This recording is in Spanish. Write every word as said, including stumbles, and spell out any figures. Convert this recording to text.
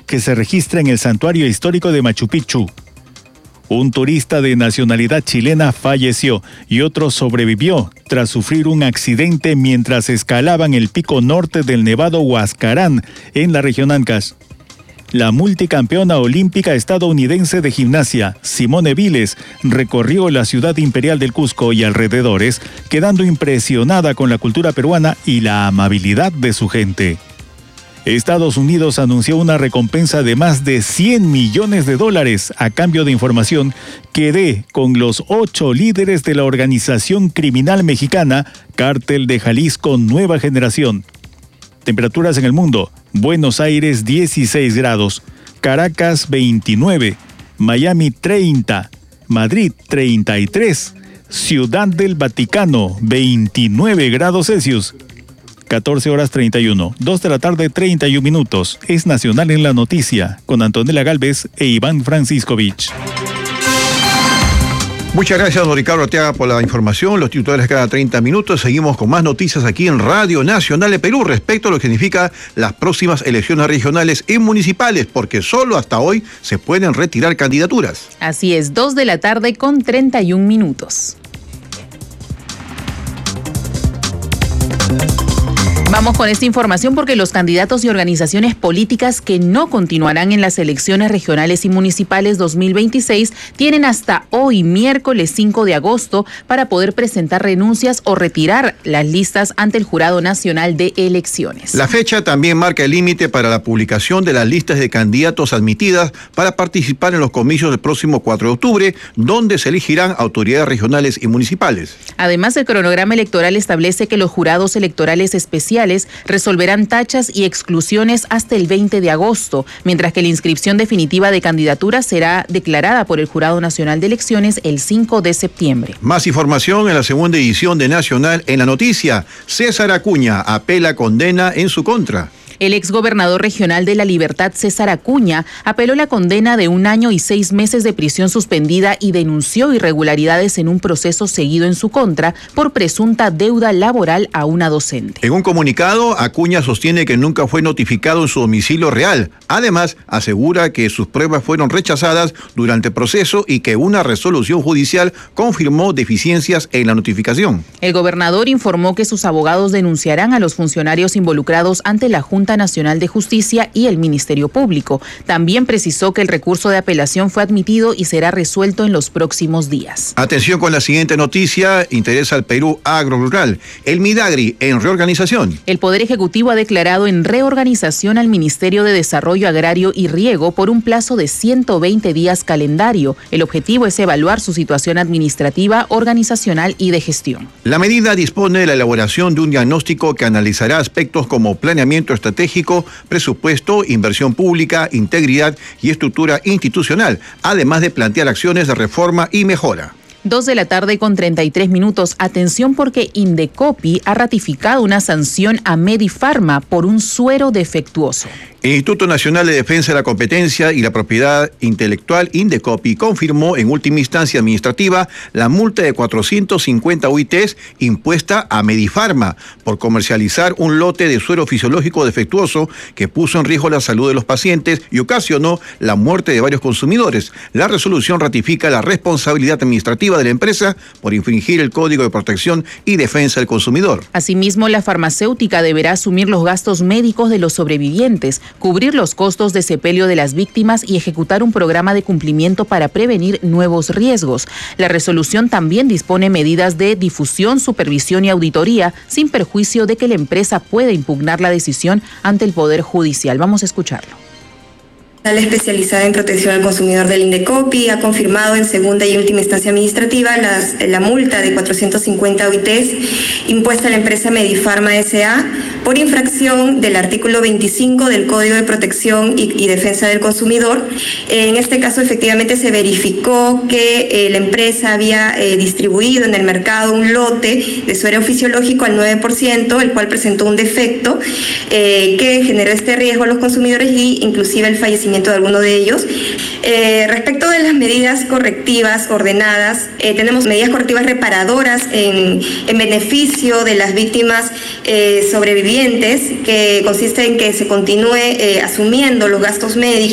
que se registra en el santuario histórico de Machu Picchu. Un turista de nacionalidad chilena falleció y otro sobrevivió tras sufrir un accidente mientras escalaban el pico norte del Nevado Huascarán, en la región Ancash. La multicampeona olímpica estadounidense de gimnasia, Simone Biles, recorrió la ciudad imperial del Cusco y alrededores, quedando impresionada con la cultura peruana y la amabilidad de su gente. Estados Unidos anunció una recompensa de más de cien millones de dólares a cambio de información que dé con los ocho líderes de la organización criminal mexicana Cártel de Jalisco Nueva Generación. Temperaturas en el mundo: Buenos Aires dieciséis grados, Caracas veintinueve, Miami treinta, Madrid treinta y tres, Ciudad del Vaticano veintinueve grados Celsius. catorce horas treinta y uno, dos de la tarde treinta y un minutos. Es Nacional en la Noticia, con Antonella Galvez e Iván Franciscovich. Muchas gracias, don Ricardo Arteaga, por la información. Los titulares cada treinta minutos. Seguimos con más noticias aquí en Radio Nacional de Perú respecto a lo que significa las próximas elecciones regionales y municipales, porque solo hasta hoy se pueden retirar candidaturas. Así es, dos de la tarde con treinta y un minutos. Vamos con esta información porque los candidatos y organizaciones políticas que no continuarán en las elecciones regionales y municipales dos mil veintiséis tienen hasta hoy, miércoles cinco de agosto, para poder presentar renuncias o retirar las listas ante el Jurado Nacional de Elecciones. La fecha también marca el límite para la publicación de las listas de candidatos admitidas para participar en los comicios del próximo cuatro de octubre, donde se elegirán autoridades regionales y municipales. Además, el cronograma electoral establece que los jurados electorales especiales resolverán tachas y exclusiones hasta el veinte de agosto, mientras que la inscripción definitiva de candidaturas será declarada por el Jurado Nacional de Elecciones el cinco de septiembre. Más información en la segunda edición de Nacional en la Noticia. César Acuña apela condena en su contra. El exgobernador regional de La Libertad, César Acuña, apeló la condena de un año y seis meses de prisión suspendida y denunció irregularidades en un proceso seguido en su contra por presunta deuda laboral a una docente. En un comunicado, Acuña sostiene que nunca fue notificado en su domicilio real. Además, asegura que sus pruebas fueron rechazadas durante el proceso y que una resolución judicial confirmó deficiencias en la notificación. El gobernador informó que sus abogados denunciarán a los funcionarios involucrados ante la Junta Nacional de Justicia y el Ministerio Público. También precisó que el recurso de apelación fue admitido y será resuelto en los próximos días. Atención con la siguiente noticia, interesa al Perú agrorural. El Midagri en reorganización. El Poder Ejecutivo ha declarado en reorganización al Ministerio de Desarrollo Agrario y Riego por un plazo de ciento veinte días calendario. El objetivo es evaluar su situación administrativa, organizacional y de gestión. La medida dispone de la elaboración de un diagnóstico que analizará aspectos como planeamiento estratégico, presupuesto, inversión pública, integridad y estructura institucional, además de plantear acciones de reforma y mejora. Dos de la tarde con treinta y tres minutos. Atención porque Indecopi ha ratificado una sanción a Medifarma por un suero defectuoso. El Instituto Nacional de Defensa de la Competencia y la Propiedad Intelectual, Indecopi, confirmó en última instancia administrativa la multa de cuatrocientos cincuenta U I Ts impuesta a Medifarma por comercializar un lote de suero fisiológico defectuoso que puso en riesgo la salud de los pacientes y ocasionó la muerte de varios consumidores. La resolución ratifica la responsabilidad administrativa de la empresa por infringir el Código de Protección y Defensa del Consumidor. Asimismo, la farmacéutica deberá asumir los gastos médicos de los sobrevivientes, cubrir los costos de sepelio de las víctimas y ejecutar un programa de cumplimiento para prevenir nuevos riesgos. La resolución también dispone medidas de difusión, supervisión y auditoría, sin perjuicio de que la empresa pueda impugnar la decisión ante el Poder Judicial. Vamos a escucharlo. La sala especializada en protección al consumidor del Indecopi ha confirmado en segunda y última instancia administrativa las, la multa de cuatrocientos cincuenta U I Ts impuesta a la empresa Medifarma S A por infracción del artículo veinticinco del Código de Protección y, y Defensa del Consumidor. En este caso, efectivamente, se verificó que eh, la empresa había eh, distribuido en el mercado un lote de suero fisiológico al nueve por ciento, el cual presentó un defecto eh, que generó este riesgo a los consumidores y inclusive el fallecimiento de alguno de ellos. Eh, respecto de las medidas correctivas ordenadas, eh, tenemos medidas correctivas reparadoras en, en beneficio de las víctimas eh, sobrevivientes, que consiste en que se continúe eh, asumiendo los gastos médicos